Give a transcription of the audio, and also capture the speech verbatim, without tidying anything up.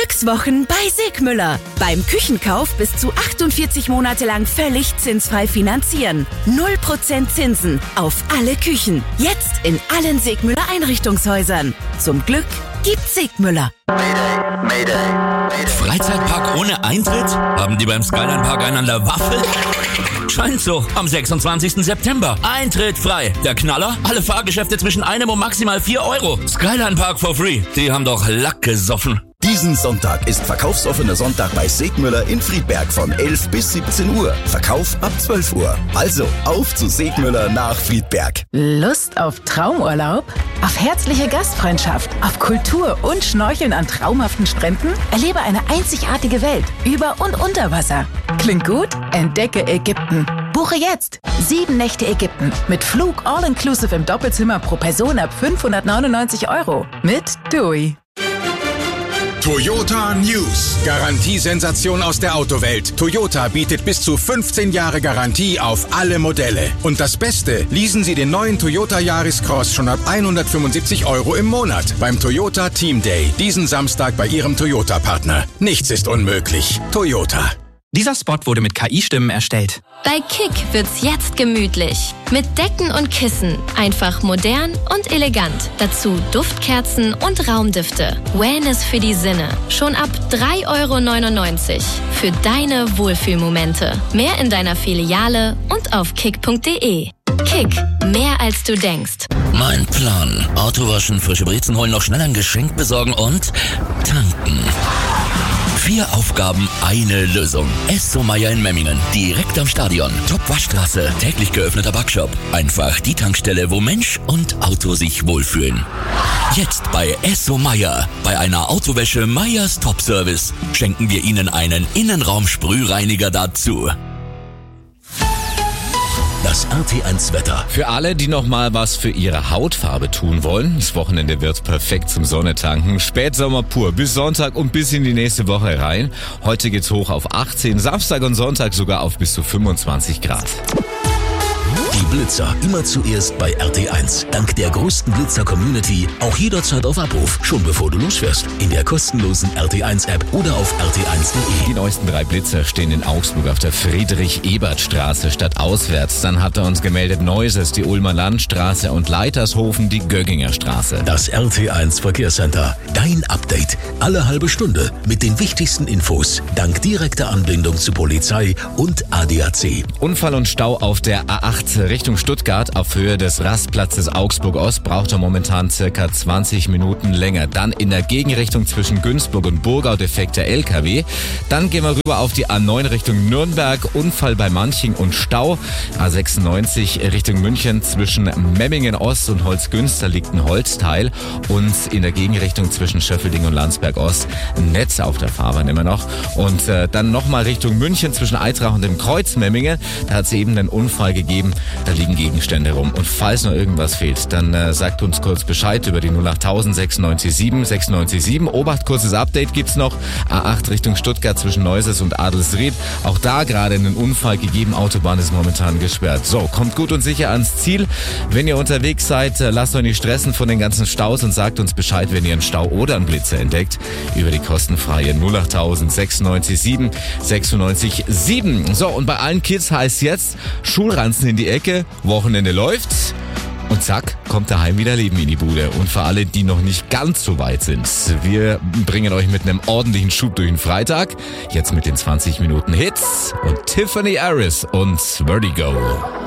Glückswochen bei Segmüller. Beim Küchenkauf bis zu achtundvierzig Monate lang völlig zinsfrei finanzieren. null Prozent Zinsen auf alle Küchen. Jetzt in allen Segmüller Einrichtungshäusern. Zum Glück gibt's Segmüller. Mayday, Mayday. Freizeitpark ohne Eintritt? Haben die beim Skyline Park einen an der Waffel? Scheint so. Am sechsundzwanzigsten September. Eintritt frei. Der Knaller? Alle Fahrgeschäfte zwischen einem und maximal vier Euro. Skyline Park for free. Die haben doch Lack gesoffen. Diesen Sonntag ist verkaufsoffener Sonntag bei Segmüller in Friedberg von elf bis siebzehn Uhr. Verkauf ab zwölf Uhr. Also auf zu Segmüller nach Friedberg. Lust auf Traumurlaub? Auf herzliche Gastfreundschaft? Auf Kultur und Schnorcheln an traumhaften Stränden? Erlebe eine einzigartige Welt über und unter Wasser. Klingt gut? Entdecke Ägypten. Buche jetzt sieben Nächte Ägypten mit Flug all-inclusive im Doppelzimmer pro Person ab fünfhundertneunundneunzig Euro mit D U I. Toyota News. Garantiesensation aus der Autowelt. Toyota bietet bis zu fünfzehn Jahre Garantie auf alle Modelle. Und das Beste, leasen Sie den neuen Toyota Yaris Cross schon ab hundertfünfundsiebzig Euro im Monat beim Toyota Team Day. Diesen Samstag bei Ihrem Toyota-Partner. Nichts ist unmöglich. Toyota. Dieser Spot wurde mit K I-Stimmen erstellt. Bei Kick wird's jetzt gemütlich. Mit Decken und Kissen. Einfach modern und elegant. Dazu Duftkerzen und Raumdüfte. Wellness für die Sinne. Schon ab drei Euro neunundneunzig. Für deine Wohlfühlmomente. Mehr in deiner Filiale und auf kick punkt de. Kick. Mehr als du denkst. Mein Plan. Auto waschen, frische Brezen holen, noch schnell ein Geschenk besorgen und tanken. Vier Aufgaben, eine Lösung. Esso Meier in Memmingen, direkt am Stadion. Top-Waschstraße, täglich geöffneter Backshop. Einfach die Tankstelle, wo Mensch und Auto sich wohlfühlen. Jetzt bei Esso Meier. Bei einer Autowäsche Meyers Top Service schenken wir Ihnen einen Innenraum-Sprühreiniger dazu. Das R T eins Wetter. Für alle, die noch mal was für ihre Hautfarbe tun wollen, das Wochenende wird perfekt zum Sonnetanken. Spätsommer pur bis Sonntag und bis in die nächste Woche rein. Heute geht's hoch auf achtzehn, Samstag und Sonntag sogar auf bis zu fünfundzwanzig Grad. Die Blitzer immer zuerst bei R T eins. Dank der größten Blitzer-Community auch jederzeit auf Abruf, schon bevor du losfährst. In der kostenlosen R T eins App oder auf r t eins punkt de. Die neuesten drei Blitzer stehen in Augsburg auf der Friedrich-Ebert-Straße statt auswärts. Dann hat er uns gemeldet Neuses, die Ulmer Landstraße und Leitershofen, die Gögginger Straße. Das R T eins Verkehrscenter. Dein Update. Alle halbe Stunde mit den wichtigsten Infos. Dank direkter Anbindung zu Polizei und A D A C. Unfall und Stau auf der A acht Richtung Stuttgart auf Höhe des Rastplatzes Augsburg-Ost braucht er momentan circa zwanzig Minuten länger. Dann in der Gegenrichtung zwischen Günzburg und Burgau defekter L K W. Dann gehen wir rüber auf die A neun Richtung Nürnberg. Unfall bei Manching und Stau. A sechsundneunzig Richtung München zwischen Memmingen-Ost und Holzgünster liegt ein Holzteil. Und in der Gegenrichtung zwischen Schöffelding und Landsberg-Ost ein Netz auf der Fahrbahn immer noch. Und äh, dann nochmal Richtung München zwischen Eitrach und dem Kreuz Memmingen. Da hat es eben einen Unfall gegeben. Da liegen Gegenstände rum. Und falls noch irgendwas fehlt, dann äh, sagt uns kurz Bescheid über die null achttausend sechsundneunzig sieben sechsundneunzig sieben. Obacht, kurzes Update gibt's noch. A acht Richtung Stuttgart zwischen Neuses und Adelsried. Auch da gerade einen Unfall gegeben. Autobahn ist momentan gesperrt. So, kommt gut und sicher ans Ziel. Wenn ihr unterwegs seid, äh, lasst euch nicht stressen von den ganzen Staus und sagt uns Bescheid, wenn ihr einen Stau oder einen Blitzer entdeckt. Über die kostenfreie null achttausend sechsundneunzig sieben sechsundneunzig sieben. So, und bei allen Kids heißt jetzt Schulranzen in die Ecke, Wochenende läuft's und zack, kommt daheim wieder Leben in die Bude. Und für alle, die noch nicht ganz so weit sind, wir bringen euch mit einem ordentlichen Schub durch den Freitag. Jetzt mit den zwanzig Minuten Hits und Tiffany Harris und Vertigo.